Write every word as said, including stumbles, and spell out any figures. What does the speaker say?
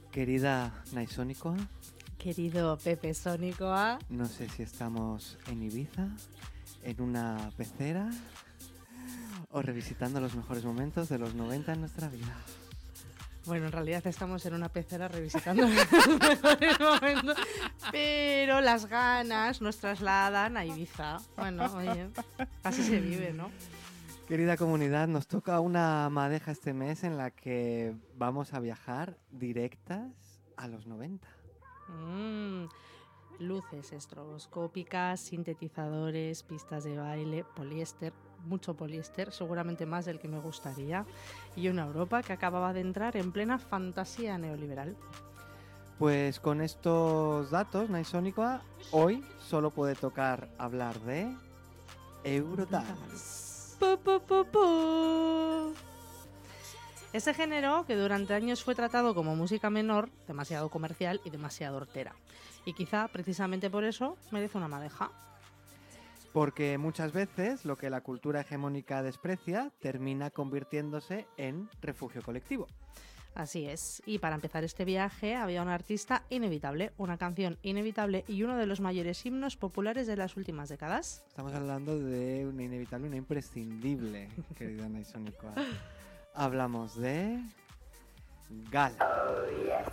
Querida Naisónicoa, Querido Pepe Sónicoa, no sé si estamos en Ibiza, en una pecera o revisitando los mejores momentos de los noventa en nuestra vida. Bueno, en realidad estamos en una pecera revisitando los mejores momentos, pero las ganas nos trasladan a Ibiza. Bueno, oye, así se vive, ¿no? Querida comunidad, nos toca una madeja este mes en la que vamos a viajar directas a los noventa. Mm, luces estroboscópicas, sintetizadores, pistas de baile, poliéster, mucho poliéster, seguramente más del que me gustaría, y una Europa que acababa de entrar en plena fantasía neoliberal. Pues con estos datos, Naisónicoa, hoy solo puede tocar hablar de Eurodance. pu, pu, pu, pu. Ese género que durante años fue tratado como música menor, demasiado comercial y demasiado hortera. Y quizá precisamente por eso merece una madeja. Porque muchas veces lo que la cultura hegemónica desprecia termina convirtiéndose en refugio colectivo. Así es, y para empezar este viaje había un artista inevitable, una canción inevitable y uno de los mayores himnos populares de las últimas décadas. Estamos hablando de una inevitable, una imprescindible, querida Naisónicoa. Hablamos de Gala.